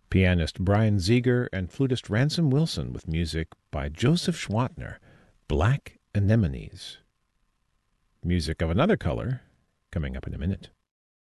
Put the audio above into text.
pianist Brian Ziegler and flutist Ransom Wilson with music by Joseph Schwantner, Black Anemones. Music of another color, coming up in a minute.